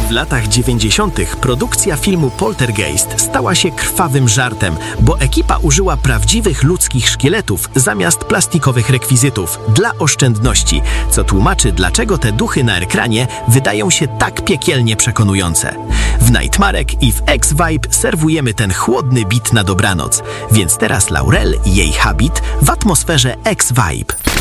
W latach 90. produkcja filmu Poltergeist stała się krwawym żartem, bo ekipa użyła prawdziwych ludzkich szkieletów zamiast plastikowych rekwizytów dla oszczędności, co tłumaczy, dlaczego te duchy na ekranie wydają się tak piekielnie przekonujące. W Nightmarek i w X-Vibe serwujemy ten chłodny beat na dobranoc, więc teraz Laurel i jej habit w atmosferze X-Vibe.